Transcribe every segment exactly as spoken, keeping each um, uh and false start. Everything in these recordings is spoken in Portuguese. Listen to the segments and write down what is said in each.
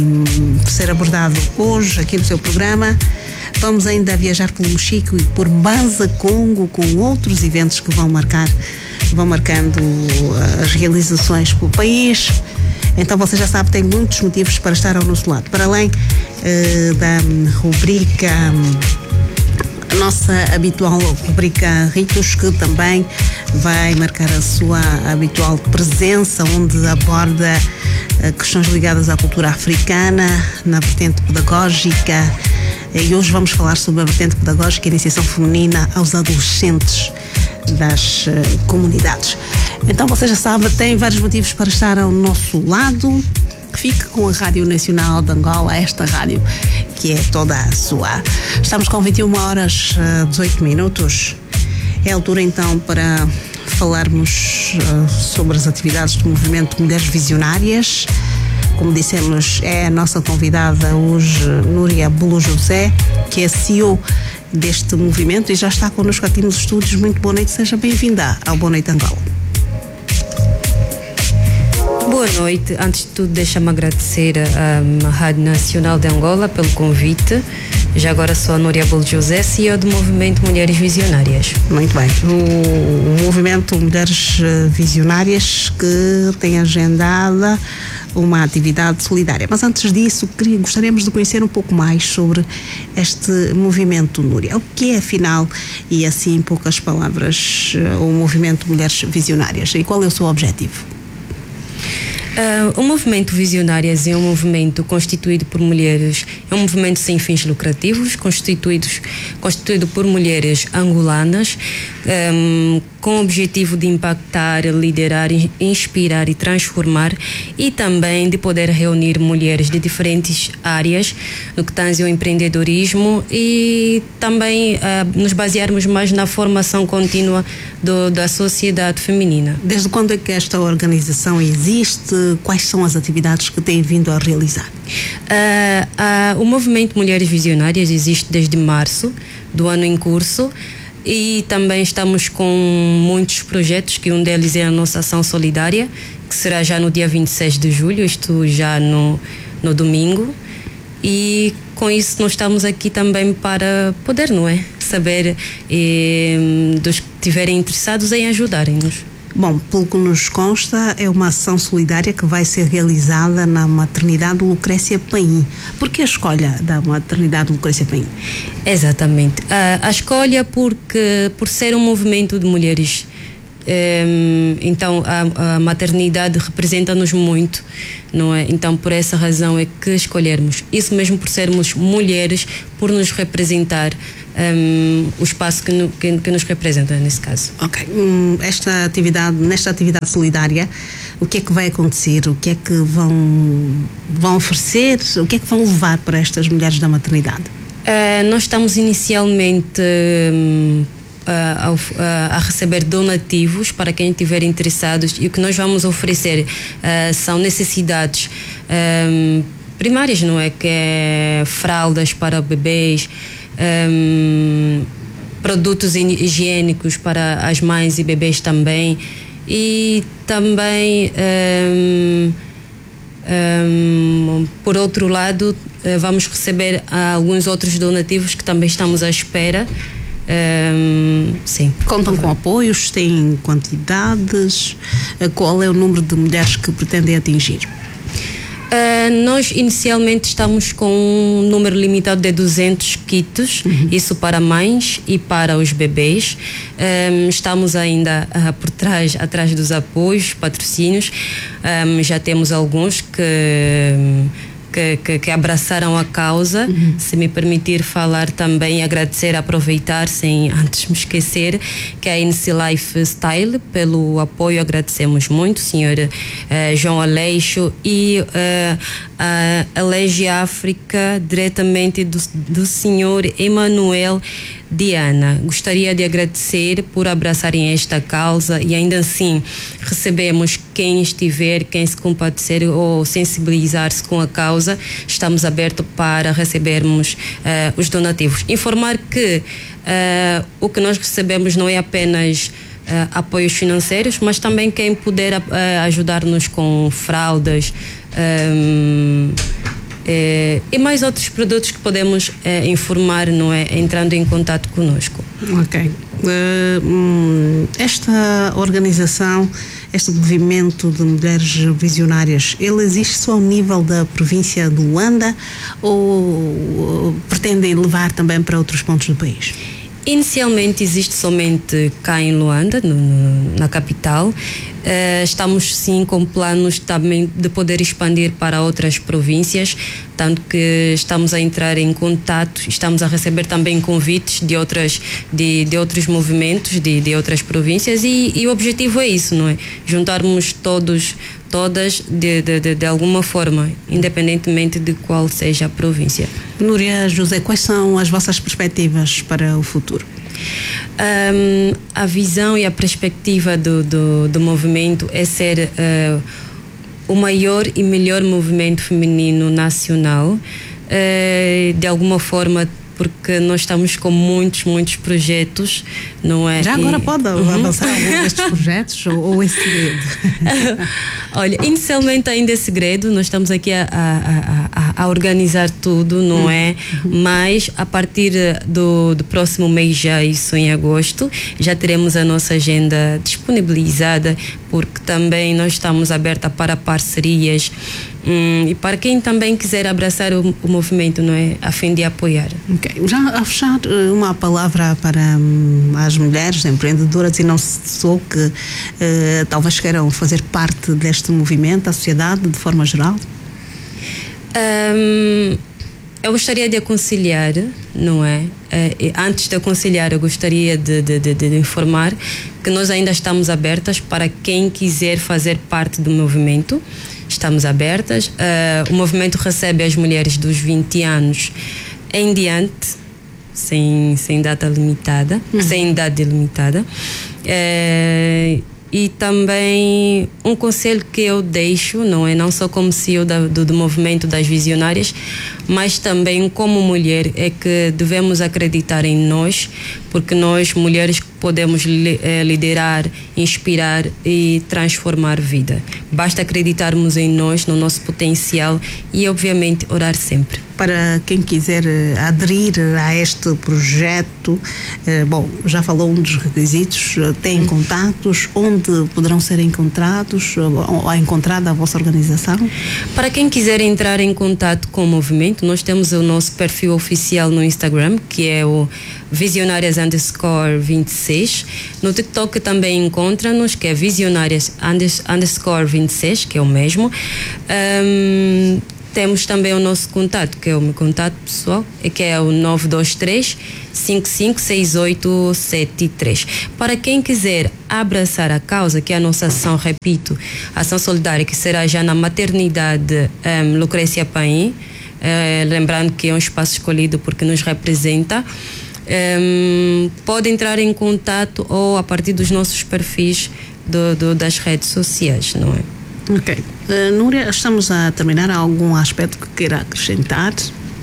ser abordado hoje aqui no seu programa. Vamos ainda viajar pelo Mochico e por Mbanza, Congo, com outros eventos que vão marcar, vão marcando as realizações pelo país. Então você já sabe, tem muitos motivos para estar ao nosso lado. Para além uh, da rubrica, a nossa habitual rubrica Ritos, que também vai marcar a sua habitual presença, onde aborda uh, questões ligadas à cultura africana, na vertente pedagógica. E hoje vamos falar sobre a vertente pedagógica e iniciação feminina aos adolescentes das uh, comunidades. Então você já sabe, tem vários motivos para estar ao nosso lado. Fique com a Rádio Nacional de Angola, esta rádio que é toda a sua. Estamos com vinte e uma horas, dezoito minutos. É a altura então para falarmos uh, sobre as atividades do movimento Mulheres Visionárias. Como dissemos, é a nossa convidada hoje, Núria Bolo José, que é C E O deste movimento e já está connosco aqui nos estúdios. Muito boa noite, seja bem-vinda ao Boa Noite Angola. Boa noite. Antes de tudo, deixa-me agradecer à Rádio Nacional de Angola pelo convite. Já agora sou a Núria Bolo José, C E O do Movimento Mulheres Visionárias. Muito bem. O, o Movimento Mulheres Visionárias que tem agendada uma atividade solidária. Mas antes disso, queria, gostaríamos de conhecer um pouco mais sobre este movimento, Núria. O que é, afinal, e assim em poucas palavras, o Movimento Mulheres Visionárias? E qual é o seu objetivo? Uh, o movimento Visionárias é um movimento constituído por mulheres, é um movimento sem fins lucrativos, constituídos, constituído por mulheres angolanas, um, com o objetivo de impactar, liderar, inspirar e transformar, e também de poder reunir mulheres de diferentes áreas no que tange ao empreendedorismo e também uh, nos basearmos mais na formação contínua do, da sociedade feminina. Desde quando é que esta organização existe? Quais são as atividades que tem vindo a realizar? Uh, uh, o movimento Mulheres Visionárias existe desde março do ano em curso e também estamos com muitos projetos, que um deles é a nossa ação solidária, que será já no dia vinte e seis de julho, isto já no, no domingo. E com isso nós estamos aqui também para poder, não é, saber eh, dos que estiverem interessados em ajudarem-nos. Bom, pelo que nos consta, é uma ação solidária que vai ser realizada na maternidade Lucrécia Paim. Por que a escolha da maternidade Lucrécia Paim? Exatamente. A, a escolha porque, por ser um movimento de mulheres, um, então a, a maternidade representa-nos muito, não é? Então por essa razão é que escolhermos. Isso mesmo por sermos mulheres, por nos representar. Um, o espaço que, no, que, que nos representa nesse caso. Ok. Hum, esta atividade, nesta atividade solidária, o que é que vai acontecer? O que é que vão, vão oferecer? O que é que vão levar para estas mulheres da maternidade? Uh, nós estamos inicialmente um, a, a, a receber donativos para quem estiver interessados, e o que nós vamos oferecer uh, são necessidades um, primárias, não é? Que é fraldas para bebês, Um, produtos higiênicos para as mães e bebês também, e também um, um, por outro lado vamos receber alguns outros donativos que também estamos à espera. Um, sim. Contam com apoios, têm quantidades? Qual é o número de mulheres que pretendem atingir? Uh, nós inicialmente estamos com um número limitado de duzentos kits, uhum. Isso para mães e para os bebês. Um, estamos ainda uh, por trás, atrás dos apoios, patrocínios. Um, já temos alguns que, que, que, que abraçaram a causa. Uhum. Se me permitir falar também, agradecer, aproveitar, sem antes me esquecer, que é a Inici Lifestyle, pelo apoio, agradecemos muito, senhor uh, João Aleixo, e uh, a Alege África, diretamente do, do senhor Emanuel Diana. Gostaria de agradecer por abraçarem esta causa, e ainda assim recebemos quem estiver, quem se compadecer ou sensibilizar-se com a causa, estamos abertos para recebermos uh, os donativos. Informar que uh, o que nós recebemos não é apenas uh, apoios financeiros, mas também quem puder uh, ajudar-nos com fraldas, um, eh, e mais outros produtos que podemos eh, informar, não é? Entrando em contato conosco. Ok. Uh, esta organização, este movimento de mulheres visionárias, ele existe só ao nível da província de Luanda ou pretendem levar também para outros pontos do país? Inicialmente existe somente cá em Luanda, no, no, na capital. Uh, estamos sim com planos também de poder expandir para outras províncias, tanto que estamos a entrar em contato, estamos a receber também convites de, outras, de, de outros movimentos, de, de outras províncias e, e o objetivo é isso, não é? Juntarmos todos, todas de, de, de, de alguma forma, independentemente de qual seja a província. Núria José, quais são as vossas perspectivas para o futuro? Um, a visão e a perspectiva do, do, do movimento é ser uh, o maior e melhor movimento feminino nacional, uh, de alguma forma, porque nós estamos com muitos, muitos projetos, não é? Já agora e... pode uhum. avançar algum destes projetos ou, ou é segredo? Olha, inicialmente ainda é segredo, nós estamos aqui a, a, a, a organizar tudo, não uhum. é? Mas a partir do, do próximo mês, já isso em agosto, já teremos a nossa agenda disponibilizada, porque também nós estamos abertos para parcerias. Hum, e para quem também quiser abraçar o, o movimento, não é? A fim de apoiar. Okay. Já a fechar, uma palavra para hum, as mulheres empreendedoras e não só que uh, talvez queiram fazer parte deste movimento, da sociedade, de forma geral? Um, eu gostaria de aconselhar, não é? Uh, antes de aconselhar, eu gostaria de, de, de, de informar que nós ainda estamos abertas para quem quiser fazer parte do movimento. Estamos abertas. Uh, o movimento recebe as mulheres dos vinte anos em diante, sem, sem data limitada, uhum. sem idade limitada. Uh, e também um conselho que eu deixo, não é? Não só como C E O da, do, do movimento das visionárias, mas também como mulher, é que devemos acreditar em nós, porque nós, mulheres, podemos liderar, inspirar e transformar vida. Basta acreditarmos em nós, no nosso potencial e, obviamente, orar sempre. Para quem quiser aderir a este projeto, eh, bom, já falou um dos requisitos, tem hum. contatos, onde poderão ser encontrados, ou, ou encontrada a vossa organização? Para quem quiser entrar em contato com o movimento, nós temos o nosso perfil oficial no Instagram, que é o Visionárias underscore vinte e seis. No TikTok também encontra-nos, que é Visionárias underscore vinte e seis, que é o mesmo. Um, temos também o nosso contato, que é o meu contato pessoal, que é o nove dois três, cinco cinco seis oito sete três. Para quem quiser abraçar a causa, que é a nossa ação, repito, ação solidária, que será já na maternidade um, Lucrécia Paim, uh, lembrando que é um espaço escolhido porque nos representa. Um, pode entrar em contato ou a partir dos nossos perfis do, do, das redes sociais, não é? Ok. Uh, Núria, estamos a terminar. Há algum aspecto que queira acrescentar?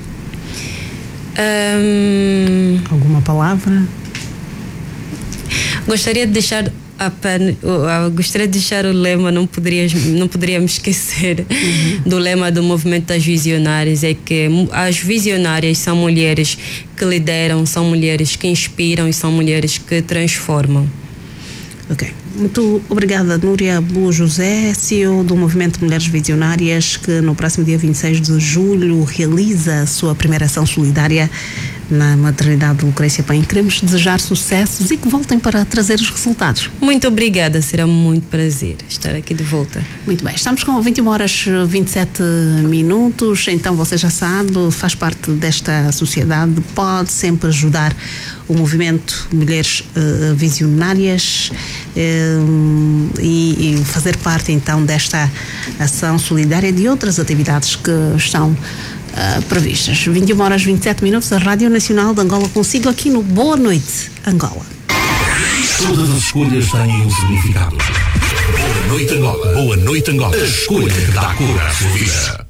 Um, Alguma palavra? Gostaria de deixar a pen, uh, gostaria de deixar o lema, não poderia, não poderíamos esquecer uhum. do lema do movimento das visionárias, é que as visionárias são mulheres que lideram, são mulheres que inspiram e são mulheres que transformam. Ok. Muito obrigada, Núria Abu José, C E O do Movimento Mulheres Visionárias, que no próximo dia vinte e seis de julho realiza a sua primeira ação solidária na maternidade de Lucrécia Paim. Queremos desejar sucessos e que voltem para trazer os resultados. Muito obrigada, será muito prazer estar aqui de volta. Muito bem, estamos com vinte e uma horas e vinte e sete minutos, então você já sabe, faz parte desta sociedade, pode sempre ajudar o movimento Mulheres uh, Visionárias uh, e, e fazer parte então desta ação solidária e de outras atividades que estão uh, previstas. vinte e uma horas e vinte e sete minutos, a Rádio Nacional de Angola consigo aqui no Boa Noite, Angola. Todas as escolhas têm um significado. Boa Noite, Angola. Boa Noite, Angola. A escolha que dá cor à sua vida.